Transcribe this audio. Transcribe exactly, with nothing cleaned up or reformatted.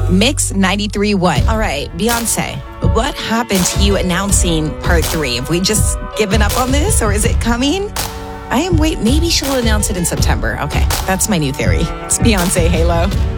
Mix ninety-three point one. All right, Beyonce, what happened to you announcing part three? Have we just given up on this, or is it coming? I am wait. Maybe she'll announce it in September. Okay, that's my new theory. It's Beyonce Halo.